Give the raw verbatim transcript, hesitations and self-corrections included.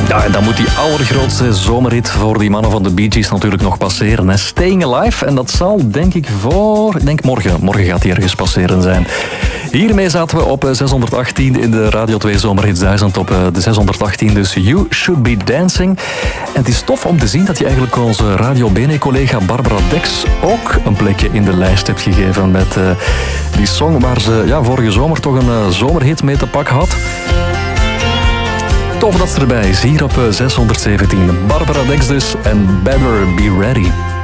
Ja, en dan moet die allergrootste zomerhit voor die mannen van de Bee Gees natuurlijk nog passeren. Hè. Staying Alive. En dat zal, denk ik, voor... Ik denk morgen. Morgen gaat die ergens passeren zijn. Hiermee zaten we op zeshonderdachttien in de Radio twee Zomerhits duizend. Op de zeshonderdachttien, dus You Should Be Dancing. En het is tof om te zien dat je eigenlijk onze Radio Bene-collega Barbara Dex ook een plekje in de lijst hebt gegeven met uh, die song waar ze ja, vorige zomer toch een uh, zomerhit mee te pak had. Tof dat ze erbij is, hier op zeshonderdzeventien. Barbara Dex dus en Better Be Ready.